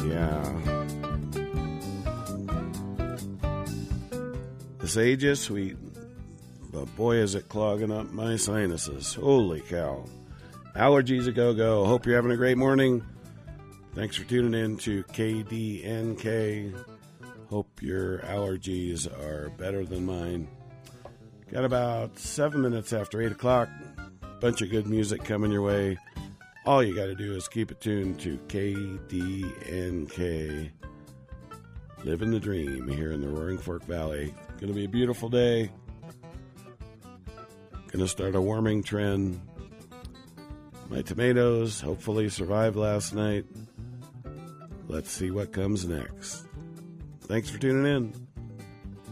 Yeah. The sage is sweet, but boy is it clogging up my sinuses. Holy cow. Allergies a go-go. Hope you're having a great morning. Thanks for tuning in to KDNK. Hope your allergies are better than mine. Got about 7 minutes after 8 o'clock. Bunch of good music coming your way. All you got to do is keep it tuned to KDNK. Living the dream here in the Roaring Fork Valley. Going to be a beautiful day. Going to start a warming trend. My tomatoes hopefully survived last night. Let's see what comes next. Thanks for tuning in.